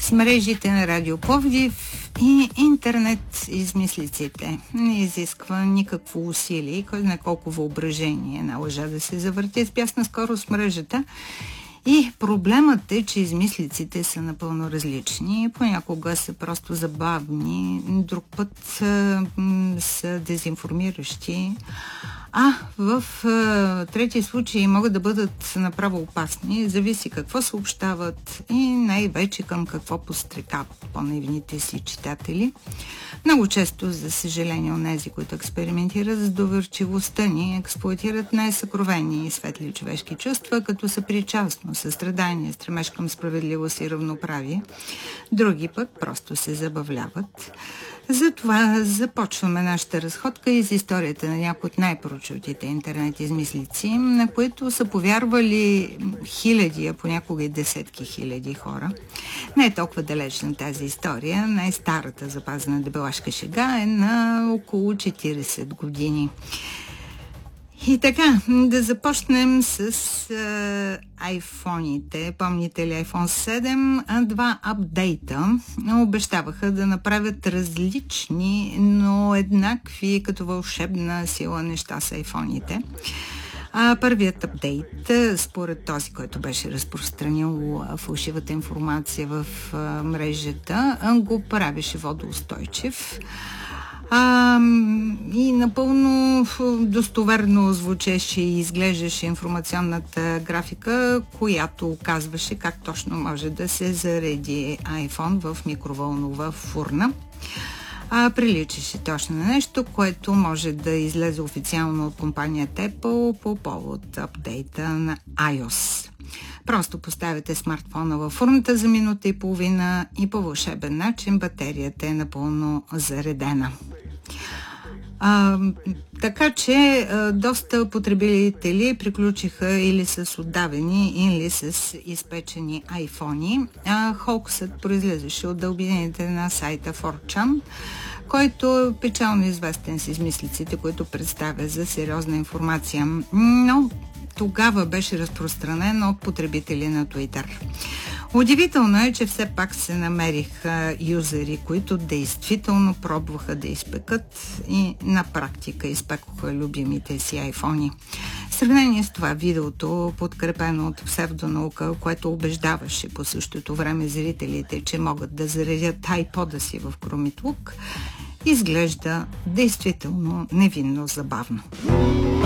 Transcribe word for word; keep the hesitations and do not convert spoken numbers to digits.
с мрежите на Радио Пловдив и интернет измислиците. Не изисква никакво усилие, кой знае колко въображение на лъжа да се завърти с бясна скорост мрежата. И проблемът е, че измислиците са напълно различни. Понякога са просто забавни, друг път а, м, са дезинформиращи, а в а, трети случаи могат да бъдат направо опасни. Зависи какво съобщават и най-вече към какво подстрекават по-наивните си читатели. Много често, за съжаление, онези, които експериментират с доверчивостта ни, експлоатират най-съкровени и светли човешки чувства, като съпричастно, състрадание, стремеж към справедливост и равноправие. Други пък просто се забавляват. Затова започваме нашата разходка из историята на някои от най-прочутите интернет измислици, на които са повярвали хиляди, а понякога и десетки хиляди хора. Не е толкова далечна тази история. Най-старата запазена дебелашка шега е на около четирийсет години. И така, да започнем с а, айфоните. Помните ли iPhone седем? Два апдейта обещаваха да направят различни, но еднакви като вълшебна сила неща с айфоните. А първият апдейт, според този, който беше разпространил фалшивата информация в а, мрежата, го правеше водоустойчив. А, и напълно достоверно звучеше и изглеждаше информационната графика, която оказваше как точно може да се зареди iPhone в микровълнова фурна. А, приличаше точно на нещо, което може да излезе официално от компанията Apple по повод апдейта на iOS. Просто поставяте смартфона във фурната за минута и половина и по вълшебен начин батерията е напълно заредена. А, така че а, доста потребители приключиха или с отдавени, или с изпечени айфони. А Холксът произлезеше от дълбините на сайта фор чан, който е печално известен с измислиците, които представя за сериозна информация. Но тогава беше разпространен от потребители на Twitter. Удивително е, че все пак се намериха юзери, които действително пробваха да изпекат и на практика изпекоха любимите си айфони. В сравнение с това, видеото, подкрепено от псевдонаука, което убеждаваше по същото време зрителите, че могат да заредят айпода си в кромитлук, изглежда действително невинно забавно.